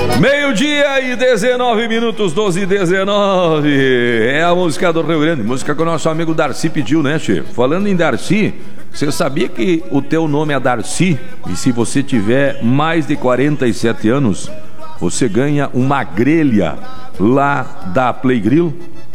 Meio-dia e 19 minutos, 12h19. É a música do Rio Grande, música que o nosso amigo Darcy pediu, né, Che? Falando em Darcy, você sabia que o teu nome é Darcy? E se você tiver mais de 47 anos, você ganha uma grelha lá da Play Grill?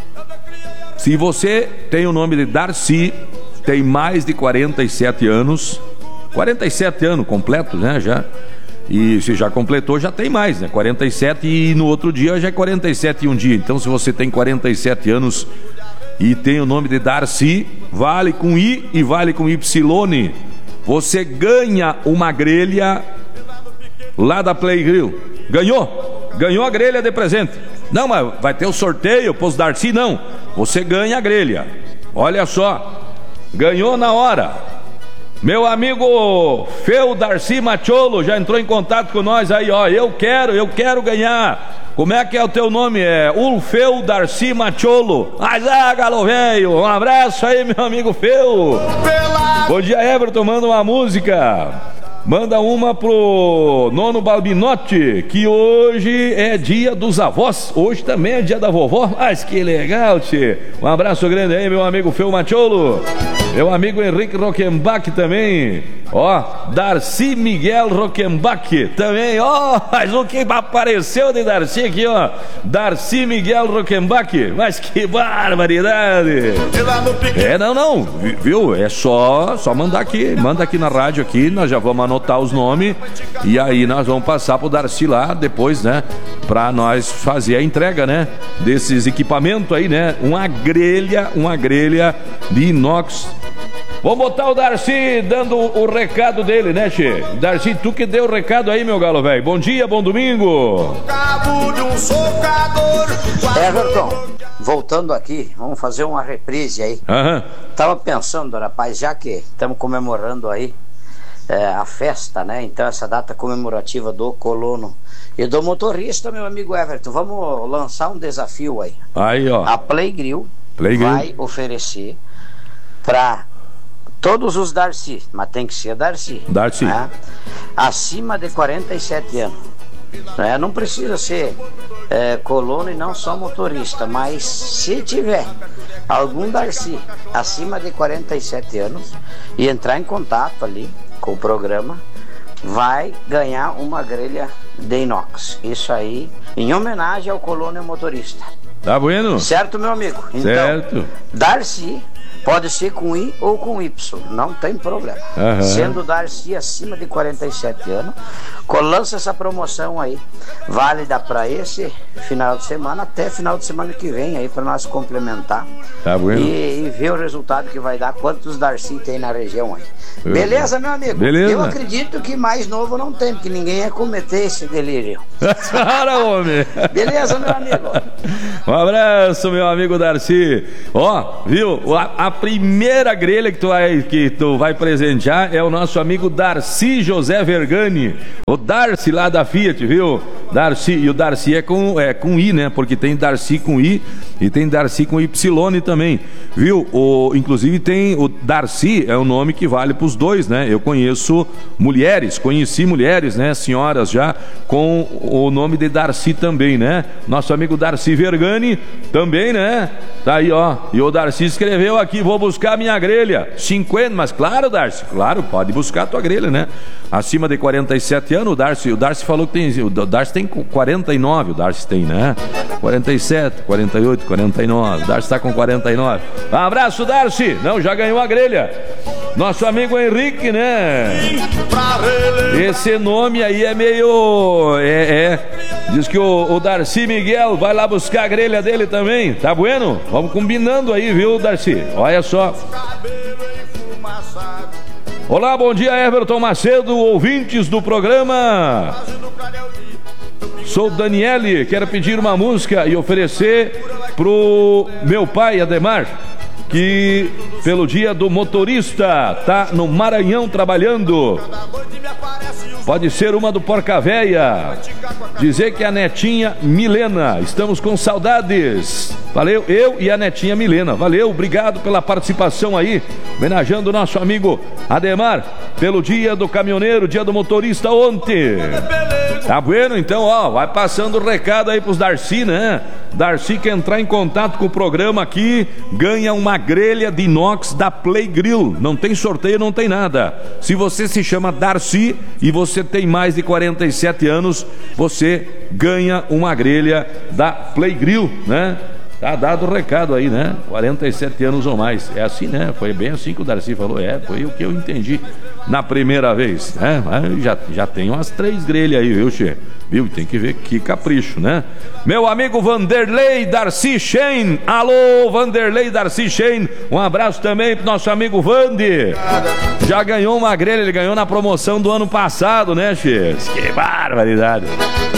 Se você tem o nome de Darcy, tem mais de 47 anos, 47 anos completos, né, já? E se já completou, já tem mais, né? 47 e no outro dia já é 47 e um dia. Então, se você tem 47 anos e tem o nome de Darcy, vale com I e vale com Y, você ganha uma grelha lá da Play Grill. Ganhou a grelha de presente. Não, mas vai ter o sorteio pros Darcy? Não, você ganha a grelha. Olha só, ganhou na hora. Meu amigo Feu Darcy Macholo já entrou em contato com nós aí, ó. Eu quero ganhar. Como é que é o teu nome? É Feu Darcy Macholo. Mas galo velho, um abraço aí, meu amigo Feu. Bom dia, Everton, manda uma música. Manda uma pro Nono Balbinotti, que hoje é dia dos avós. Hoje também é dia da vovó. Mas que legal, tchê. Um abraço grande aí, meu amigo Feu Macholo. Meu amigo Henrique Rockenbach também. Ó, Darcy Miguel Rockenbach também. Ó, mas o que apareceu de Darcy aqui, ó. Darcy Miguel Rockenbach. Mas que barbaridade. Não, viu? É só mandar aqui. Manda aqui na rádio aqui, nós já vamos anotar os nomes. E aí nós vamos passar pro Darcy lá depois, né? Pra nós fazer a entrega, né? Desses equipamentos aí, né? Uma grelha de inox. Vamos botar o Darcy dando o recado dele, né, Che? Darcy, tu que deu o recado aí, meu galo velho. Bom dia, bom domingo. Everton, voltando aqui, vamos fazer uma reprise aí. Tava pensando, rapaz, já que estamos comemorando aí a festa, né? Então essa data comemorativa do colono e do motorista, meu amigo Everton, vamos lançar um desafio aí. Aí, ó. A Play Grill vai oferecer para todos os Darcy, mas tem que ser Darcy, né? Acima de 47 anos, né? Não precisa ser colono e não só motorista, mas se tiver algum Darcy acima de 47 anos e entrar em contato ali com o programa, vai ganhar uma grelha de inox. Isso aí em homenagem ao colono e motorista. Tá bueno? Certo, meu amigo? Então, certo. Darcy pode ser com I ou com Y, não tem problema. Sendo Darcy acima de 47 anos, lança essa promoção aí, válida para esse final de semana até final de semana que vem aí, para nós complementar. Tá bueno. E ver o resultado que vai dar, quantos Darcy tem na região aí. Beleza, meu amigo? Beleza. Eu acredito que mais novo não tem, porque ninguém ia cometer esse delírio. Para, homem. Beleza, meu amigo? Um abraço, meu amigo Darcy. Ó, viu? A primeira grelha que tu vai presentear é o nosso amigo Darcy José Vergani. O Darcy lá da Fiat, viu? Darcy, e o Darcy é com I, né? Porque tem Darcy com I e tem Darcy com Y também, viu? Inclusive tem o Darcy, é um nome que vale pros dois, né? Eu conheci mulheres, né? Senhoras já com o nome de Darcy também, né? Nosso amigo Darcy Vergani também, né? Tá aí, ó. E o Darcy escreveu aqui: vou buscar minha grelha 50, mas claro, Darcy, claro, pode buscar a tua grelha, né? Acima de 47 anos, o Darcy falou que tem, o Darcy tem 49, o Darcy tem, né? 47, 48, 49, o Darcy tá com 49. Um abraço, Darcy. Não, já ganhou a grelha. Nosso amigo Henrique, né? Esse nome aí é meio... Diz que o Darcy Miguel vai lá buscar a grelha dele também. Tá bueno? Vamos combinando aí, viu, Darcy? Olha só. Olá, bom dia, Everton Macedo, ouvintes do programa. Sou Daniele, quero pedir uma música e oferecer pro meu pai, Ademar, que pelo dia do motorista tá no Maranhão trabalhando. Pode ser uma do Porca Véia. Dizer que a netinha Milena, estamos com saudades. Valeu, eu e a netinha Milena. Valeu, obrigado pela participação aí, homenageando o nosso amigo Ademar pelo dia do caminhoneiro, dia do motorista ontem. Tá bueno, então, ó, vai passando o recado aí pros Darcy, né? Darcy que entrar em contato com o programa aqui, ganha uma grelha de inox da Play Grill. Não tem sorteio, não tem nada. Se você se chama Darcy e você tem mais de 47 anos, você ganha uma grelha da Play Grill, né? Tá dado o recado aí, né? 47 anos ou mais. É assim, né? Foi bem assim que o Darcy falou. Foi o que eu entendi na primeira vez, né? Mas já tem umas 3 grelhas aí, viu, Che? Viu? Tem que ver que capricho, né? Meu amigo Vanderlei Darcy Shane. Alô, Vanderlei Darcy Shane. Um abraço também pro nosso amigo Vande. Já ganhou uma grelha, ele ganhou na promoção do ano passado, né, Che? Que barbaridade.